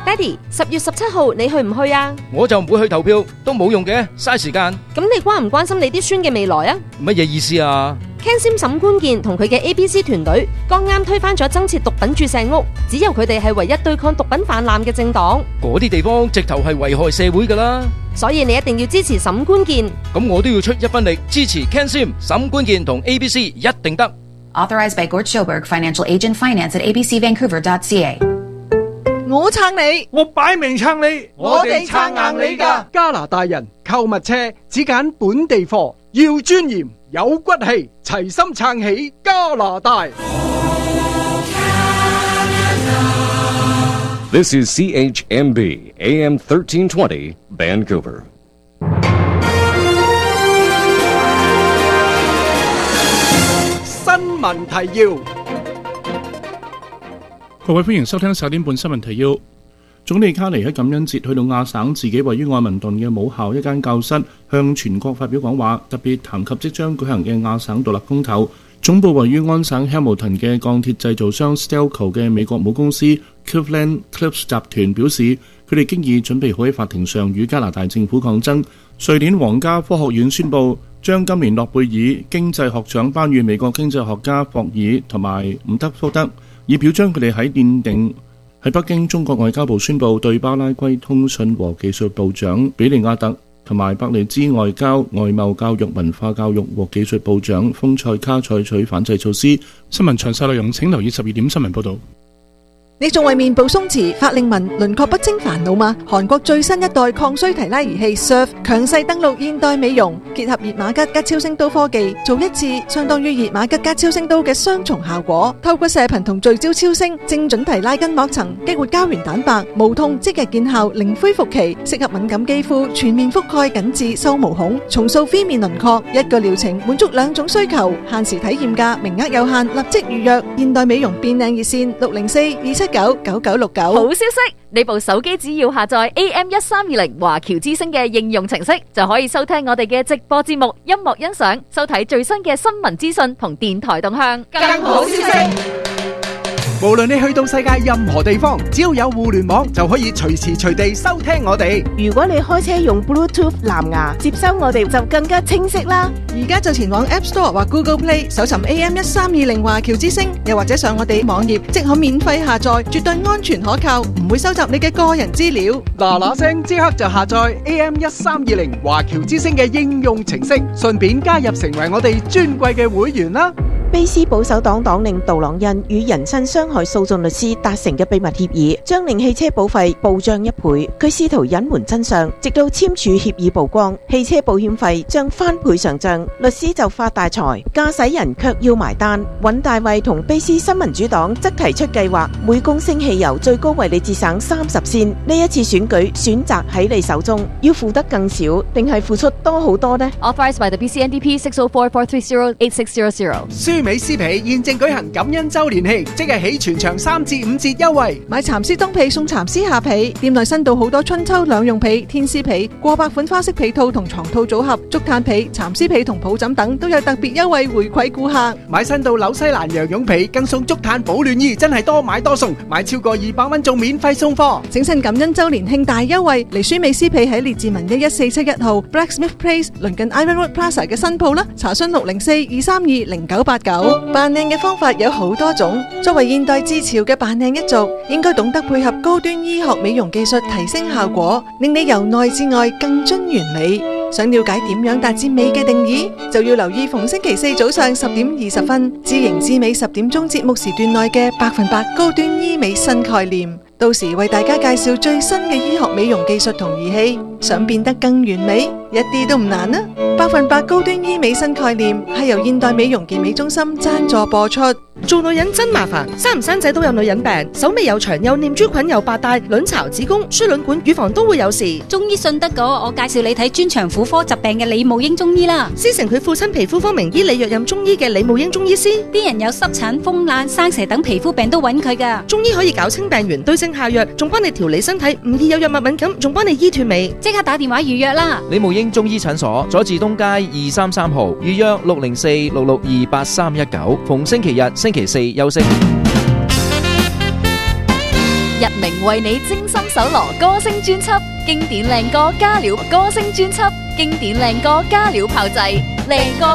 Daddy， 10月17號你去唔去啊？ 我就唔會去投票，都冇用嘅，嘥時間。 咁你關唔關心你啲孫嘅未來啊？ 乜嘢意思啊？ Ken Sim 沈官健同佢嘅 ABC 團隊剛啱推翻咗增設毒品注射屋，只有佢哋係唯一對抗毒品泛濫嘅政黨。 嗰啲地方直頭係危害社會㗎啦， 所以你一定要支持沈官健。 咁我都要出一分力支持 Ken Sim 沈官健同 ABC 一定得。 Authorized by Gort Schoberg, Financial Agent Finance at abcvancouver.ca。 我撐你， 我擺明撐你， 我哋撐硬你㗎。 加拿大人購物車只揀本地貨，要尊嚴有骨氣，齊心撐起加拿大。 This is CHMB AM 1320 Vancouver。 新聞提要。 各位歡迎收聽10點半新聞提要。總理卡尼喺感恩節去到亞省自己位於愛民頓嘅母校一間教室，向全國發表講話，特別談及即將舉行嘅亞省獨立公投。總部位於安省 Hamilton 嘅鋼鐵製造商 Stelco 嘅美國母公司 Cleveland Cliffs 集團表示，佢哋經已準備好喺法庭上與加拿大政府抗爭。瑞典皇家科學院宣布將今年諾貝爾經濟學獎頒予美國經濟學家霍爾同埋伍德福德，以表彰佢哋喺奠定。喺北京，中國外交部宣布對巴拉圭通訊和技術部長比利亞特同埋伯利茲外交、外貿、教育、文化教育和技術部長豐塞卡採取反制措施。新聞詳細內容請留意12點新聞報導。 你仲為面部鬆弛、法令紋、輪廓不清煩惱嗎？韓國最新一代抗衰提拉儀器 Surf 強勢登陸現代美容，結合熱瑪吉加超聲刀科技，做一次相當於熱瑪吉加超聲刀嘅雙重效果。透過射頻同聚焦超聲，精準提拉筋膜層，激活膠原蛋白，無痛即日見效，零恢復期，適合敏感肌膚，全面覆蓋緊致收毛孔，重塑 V 面輪廓。一個療程滿足兩種需求，限時體驗價，名額有限，立即預約。現代美容變靚熱線604-279-9969。 好消息，你部手機只要下載 AM1320華僑之聲嘅應用程式，就可以收聽我哋嘅直播節目、音樂欣賞、收睇最新嘅新聞資訊同電台動向。 更好消息， 無論你去到世界任何地方，只要有互聯網就可以隨時隨地收聽我哋。 如果你開車用 Bluetooth 藍牙接收我哋就更加清晰啦。 而家就前往 App Store 或 Google Play 搜尋 AM1320華僑之聲，又或者上我哋網頁即可免費下載，絕對安全可靠，唔會收集你嘅個人資料。 嗱聲即刻就下載 AM1320華僑之聲嘅應用程式，順便加入成為我哋尊貴嘅會員啦。 卑斯保守黨黨領杜朗恩與人身傷害訴訟律師達成嘅秘密協議，將令汽車保費暴漲1倍。佢試圖隱瞞真相，直到簽署協議曝光，汽車保險費將翻倍上漲，律師就發大財，駕駛人卻要埋單。尹大衛同卑斯新民主黨則提出計劃，每公升汽油最高為你節省30仙。呢一次選舉選擇喺你手中，要付得更少，定係付出多好多呢？ Authorized by the BC-NDP 604-430-8600。 舒美詩皮現正舉行感恩周年慶，即日起全場3至5折優惠。 買蠶絲冬被送蠶絲下被，店內新到好多春秋兩用被、天絲被、過百款花式被套同床套組合，竹炭被、蠶絲被同抱枕等都有特別優惠回饋顧客。 買新到紐西蘭羊絨被，更送竹炭保暖衣，真係多買多送，買超過200蚊仲免費送貨。 整趁感恩周年慶大優惠，嚟舒美詩皮喺列治文11471號 Blacksmith Place 鄰近 Ironwood Plaza 嘅新鋪啦，查詢604-232-0989。扮靚嘅方法有好多種，作為現代之潮嘅扮靚一族，應該懂得配合高端醫學美容技術提升效果，令你由內至外更臻完美。想了解點樣達至美嘅定義，就要留意逢星期4早上10點20分，知型知美10點鐘節目時段內嘅100%高端醫美新概念。到時為大家介紹最新嘅醫學美容技術同儀器，想變得更完美，一啲都唔難啊！100%高端醫美新概念係由現代美容健美中心贊助播出。 做女人真麻煩，生唔生仔都有女人病，手尾又長，又念珠菌，又白帶，卵巢、子宮、輸卵管、乳房都會有事。 中醫信得過，我介紹你睇專長婦科疾病嘅李慕英中醫啦。 師承佢父親皮膚科名醫李若任中醫嘅李慕英中醫師， 啲人有濕疹、風癩、生蛇等皮膚病都揾佢噶。 中醫可以搞清病源，對症下藥，仲幫你調理身體，唔易有藥物敏感，仲幫你醫脫尾。 即刻打電話預約啦！ 李慕英中醫診所，佐治東街233號，預約604-662-8319，逢星期日、星期四休息。 日日明為你精心搜羅歌聲專輯，經典靚歌加料歌聲專輯，經典靚歌加料炮製，靚歌